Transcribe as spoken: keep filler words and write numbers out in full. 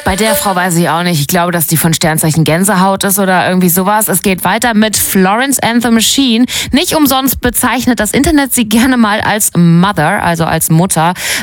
Bei der Frau weiß ich auch nicht. Ich glaube, dass die von Sternzeichen Gänsehaut ist oder irgendwie sowas. Es geht weiter mit Florence and the Machine. Nicht umsonst bezeichnet das Internet sie gerne mal als Mother, also als Mutter.